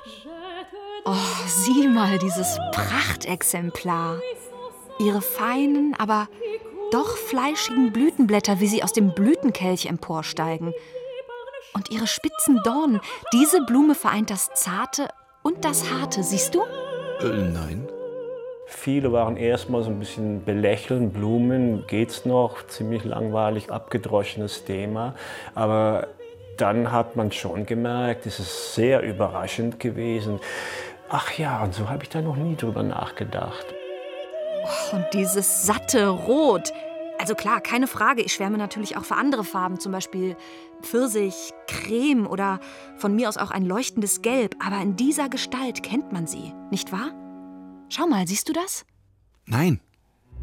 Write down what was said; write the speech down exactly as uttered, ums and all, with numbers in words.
Oh, sieh mal dieses Prachtexemplar. Ihre feinen, aber doch fleischigen Blütenblätter, wie sie aus dem Blütenkelch emporsteigen. Und ihre spitzen Dornen, diese Blume vereint das Zarte und das Harte, siehst du? Äh, nein. Viele waren erstmal so ein bisschen belächeln, Blumen, geht's noch, ziemlich langweilig, abgedroschenes Thema. Aber dann hat man schon gemerkt, es ist sehr überraschend gewesen. Ach ja, und so habe ich da noch nie drüber nachgedacht. Oh, und dieses satte Rot. Also klar, keine Frage, ich schwärme natürlich auch für andere Farben, zum Beispiel Pfirsich, Creme oder von mir aus auch ein leuchtendes Gelb. Aber in dieser Gestalt kennt man sie, nicht wahr? Schau mal, siehst du das? Nein.